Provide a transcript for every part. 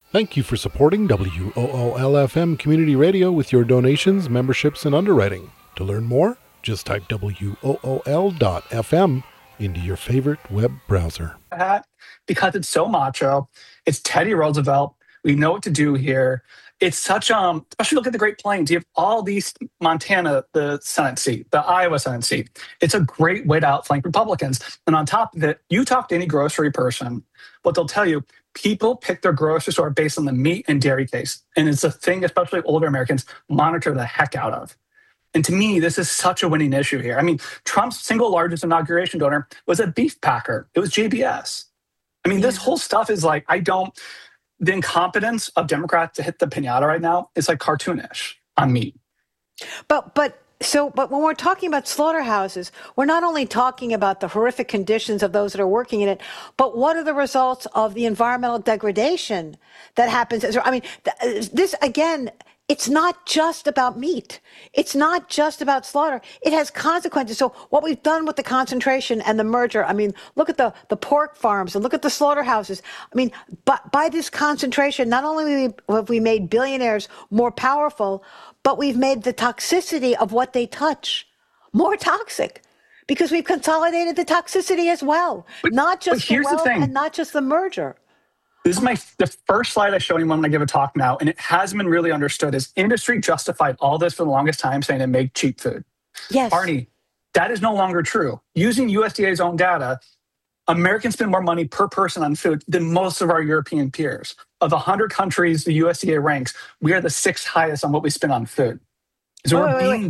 Thank you for supporting WOOL-FM Community Radio with your donations, memberships, and underwriting. To learn more, just type WOOL.FM into your favorite web browser. Because it's so macho. It's Teddy Roosevelt. We know what to do here. It's such, especially look at the Great Plains. You have all these, Montana, the Senate seat, the Iowa Senate seat. It's a great way to outflank Republicans. And on top of it, you talk to any grocery person, what they'll tell you, people pick their grocery store based on the meat and dairy case. And it's a thing, especially older Americans, monitor the heck out of. And to me, this is such a winning issue here. I mean, Trump's single largest inauguration donor was a beef packer. It was JBS. I mean, this whole stuff is like, the incompetence of Democrats to hit the pinata right now is like cartoonish on meat. But when we're talking about slaughterhouses, we're not only talking about the horrific conditions of those that are working in it, but what are the results of the environmental degradation that happens? I mean, this, again, it's not just about meat. It's not just about slaughter. It has consequences. So what we've done with the concentration and the merger, I mean, look at the pork farms and look at the slaughterhouses. I mean, but by this concentration, not only have we made billionaires more powerful, but we've made the toxicity of what they touch more toxic because we've consolidated the toxicity as well, not just the wealth and not just the merger. This is the first slide I show anyone when I give a talk now, and it hasn't been really understood, is industry justified all this for the longest time saying to make cheap food. Yes. Arnie, that is no longer true. Using USDA's own data, Americans spend more money per person on food than most of our European peers. Of 100 countries the USDA ranks, we are the 6th highest on what we spend on food. So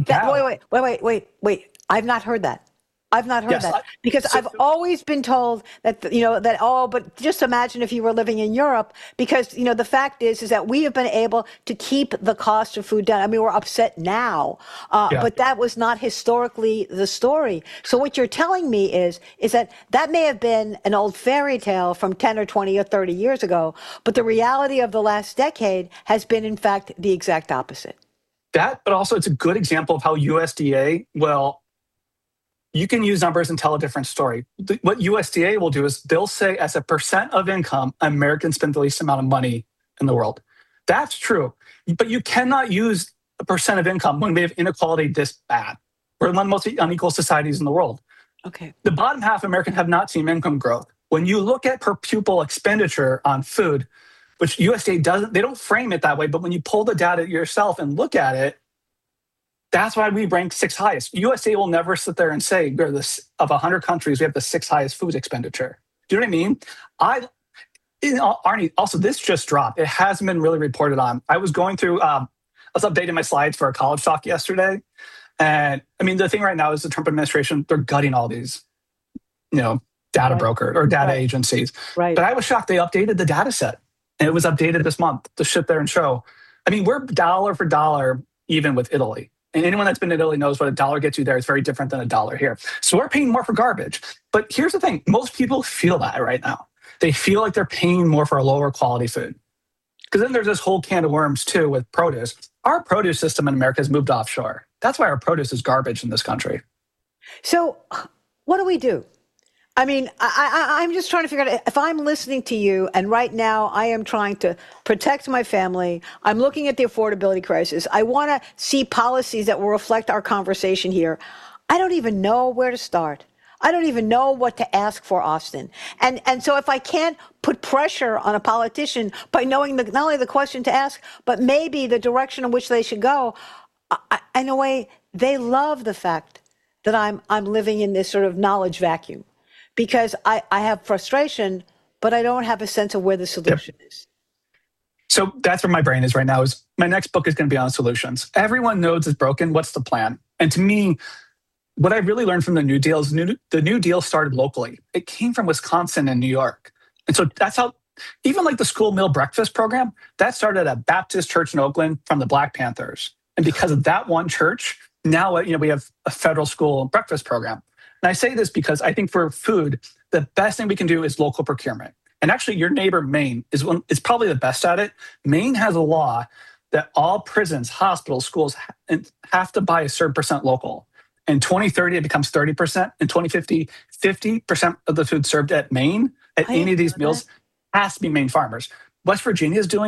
wait. I've not heard that. I've not heard that because I've always been told that, but just imagine if you were living in Europe, because, the fact is that we have been able to keep the cost of food down. I mean, we're upset now, but that was not historically the story. So what you're telling me is that may have been an old fairy tale from 10 or 20 or 30 years ago, but the reality of the last decade has been, in fact, the exact opposite. That, but also it's a good example of how USDA, you can use numbers and tell a different story. What USDA will do is they'll say as a percent of income, Americans spend the least amount of money in the world. That's true. But you cannot use a percent of income when we have inequality this bad. We're one of the most unequal societies in the world. Okay. The bottom half of Americans have not seen income growth. When you look at per pupil expenditure on food, which USDA doesn't, they don't frame it that way, but when you pull the data yourself and look at it, that's why we rank 6th highest. USA will never sit there and say we're of 100 countries, we have the 6th highest food expenditure. Do you know what I mean? Arnie, also this just dropped. It hasn't been really reported on. I was going through, I was updating my slides for a college talk yesterday. And I mean, the thing right now is the Trump administration, they're gutting all these, data broker or data agencies. Right. But I was shocked they updated the data set. And it was updated this month to sit there and show. I mean, we're dollar for dollar even with Italy. And anyone that's been to Italy knows what $1 gets you there is very different than $1 here. So we're paying more for garbage. But here's the thing. Most people feel that right now. They feel like they're paying more for a lower quality food. Because then there's this whole can of worms, too, with produce. Our produce system in America has moved offshore. That's why our produce is garbage in this country. So what do we do? I mean, I'm just trying to figure out if I'm listening to you, and right now I am trying to protect my family. I'm looking at the affordability crisis. I want to see policies that will reflect our conversation here. I don't even know where to start. I don't even know what to ask for, Austin. And so if I can't put pressure on a politician by knowing not only the question to ask, but maybe the direction in which they should go, in a way, they love the fact that I'm living in this sort of knowledge vacuum. Because I have frustration, but I don't have a sense of where the solution is. So that's where my brain is right now. Is my next book is going to be on solutions. Everyone knows it's broken. What's the plan? And to me, what I really learned from the New Deal is the New Deal started locally. It came from Wisconsin and New York. And so that's how, even like the school meal breakfast program, that started at a Baptist church in Oakland from the Black Panthers. And because of that one church, now we have a federal school breakfast program. And I say this because I think for food, the best thing we can do is local procurement. And actually, your neighbor, Maine, is probably the best at it. Maine has a law that all prisons, hospitals, schools have to buy a certain percent local. In 2030, it becomes 30%. In 2050, 50% of the food served at Maine, at any of these meals, has to be Maine farmers. West Virginia is doing